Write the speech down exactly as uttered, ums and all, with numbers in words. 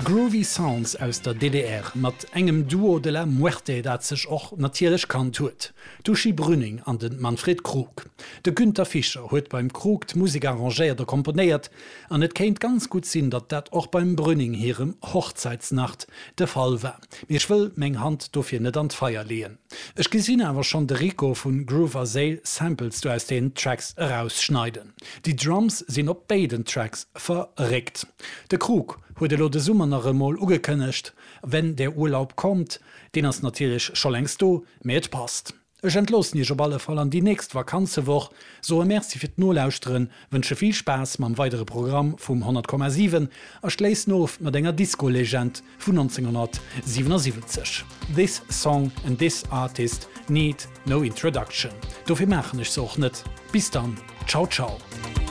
Groovy Sounds aus der D D R mat engem Duo de la Muerte, dat sech och natierlech kan huet. Duschi Brünning an den Manfred Krug. De Günther Fischer huet beim Krug Musik arrangeiert oder komponiert, an et kenint ganz gut sinn, dat dat auch beim Brünning hirem Hochzeitsnacht der Fall war. Mir will meng Hand dofir net an Feier lehen. Ech gesinn awer schon de Rico vun Groover Sale Samples du aus den Tracks herausschneiden. Die Drums sinn op beiden Tracks verreckt. De Krug huet de lo de Summer nach Mol ugekënnecht, wenn der Urlaub kommt, den ass natürlich schon längst do met passt. Ech entlossen ich op alle Fall an die nächst Vakanzewoch, so merci fir no lauschteren, wünsche viel Spaß mam weitere Programm vum hundert Komma sieben a schleis nof mat enger Disco-Legend vu neunzehnhundertsiebenundsiebzig. This song and this artist need no introduction. Dofir machen ich soch net. Bis dann. Ciao, ciao.